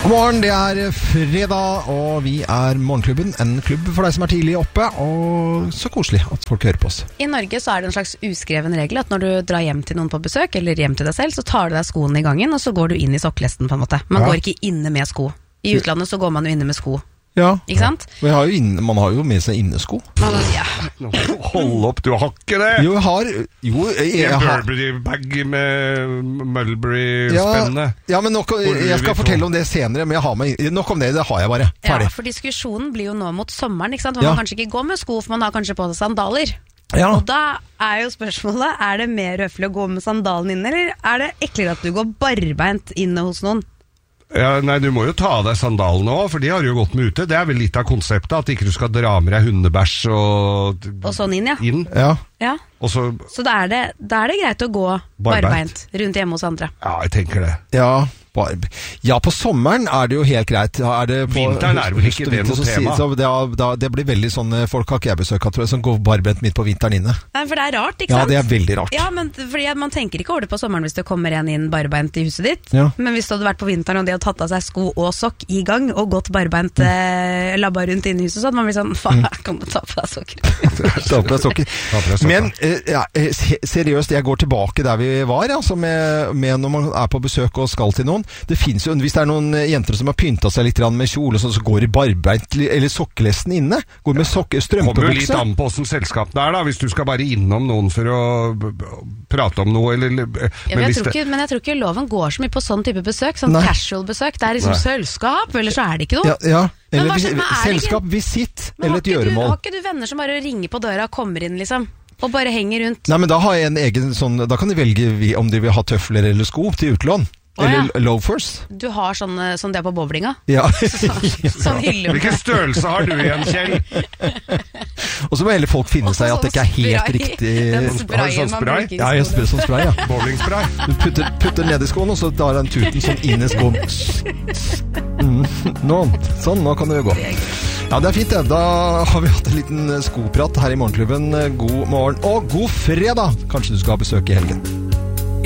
God morgen, det fredag, og vi Morgenklubben, en klubb for deg som tidlig oppe, og så koselig at folk hører på oss. I Norge så det en slags uskreven regel at når du drar hjem til noen på besøk, eller hjem til deg selv, så tar du deg skoene i gangen, og så går du inn i sokkelesten på en måte. Man går ikke inne med sko. I utlandet så går man jo inne med sko. Ja, ikke sant? Man har jo med seg innesko. Ja. Hold opp, du har ikke det? Jo, jeg har Burberry-bag med Mulberry-spennende. Ja, men jeg skal fortelle om det senere, men jeg har meg nok om det har jeg bare. Ferdig. Ja, for diskusjonen blir jo nå mot sommeren, ikke sant? Man kan kanskje ikke gå med sko, for man har kanskje på seg sandaler. Ja. Og da jo spørsmålet, det mer høflig å gå med sandalen inne, eller det eklere at du går barbeint inne hos noen? Ja, nei, du må jo ta av deg sandalene også, for de har jo gått med ute. Det vel litt av konseptet, at ikke du skal dra med deg hundebæsj og sånn inn, ja. Og så da det greit å gå barbeint rundt hjemme hos andre. Ja, jeg tenker det. Ja, på sommeren det jo helt greit. Vinteren vel ikke det noe tema. Så det blir veldig sånn, folk har ikke jeg besøk av, tror jeg, som går barbeint midt på vinteren inne. Nei, for det rart, ikke sant? Ja, det veldig rart. Ja, men fordi man tenker ikke over det på sommeren hvis det kommer en inn barbeint i huset ditt. Ja. Men hvis det hadde vært på vinteren og de hadde tatt av seg sko og sokk i gang, og gått barbeint labba rundt inne i huset, så hadde man blitt sånn, faen, kan du ta på deg sokker? Ta på deg sokker. Men seriøst, jeg går tilbake der vi var, altså med når man på besøk og skal til noen. Det finnes jo, hvis det noen jenter som har pyntet seg litt med kjole, så går de barbeint eller sokkelesten inne. Går med strømpebukse. Kommer jo litt an på hvordan selskap det da, hvis du skal bare innom noen for å prate om noe, eller... Men jeg tror ikke loven går så mye på sånn type besøk, sånn casual besøk. Det liksom selskap, eller så det ikke noe. Ja. Eller selskap, visitt, eller et gjøremål. Har ikke du venner som bare ringer på døra og kommer inn, liksom? Og bare henger rundt? Nei, men da har jeg en egen sånn, da kan de velge om de vil ha tøfler eller sko til utlån. Eller loafers. Du har sånne som det på bowlinga? Ja. Sånn hylle. Hvilken størrelse har du igjen, Kjell? Og så må heller folk finne seg at det ikke helt riktig. Den sprayen man bruker i skolen. Ja, jeg spiller sånn spray, ja. Bowlingspray. Du putter ned i skoen, og så tar den tuten sånn inn i skoen. Nå kan det jo gå. Ja, det fint det. Da har vi hatt en liten skoprat her i Morgenklubben. God morgen og god fredag. Kanskje du skal ha besøk i helgen.